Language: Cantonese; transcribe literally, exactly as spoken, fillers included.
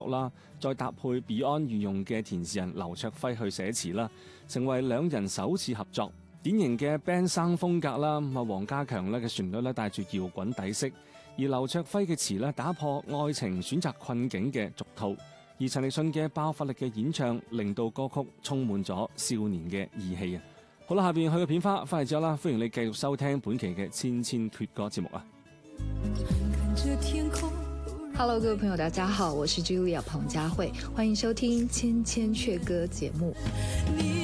啦，再搭配 Beyond 御用嘅填詞人劉卓輝去寫詞啦，成為兩人首次合作，典型嘅 band 生風格啦。咁啊，黃家強咧嘅旋律咧帶住搖滾底色，而劉卓輝嘅詞咧打破愛情選擇困境嘅俗套，而陳奕迅嘅爆發力嘅演唱令到歌曲充滿咗少年嘅義氣啊！好啦，下邊去個片花翻嚟之後啦，歡迎你繼續收聽本期嘅千千闕歌節目啊！ Hello， 各位朋友，大家好，我是 Julia 彭佳慧，歡迎收聽千千闕歌節目。